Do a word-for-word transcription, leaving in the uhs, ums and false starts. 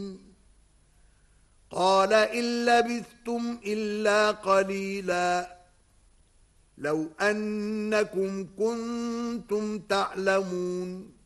قال إن لبثتم إلا قليلا لو أنكم كنتم تعلمون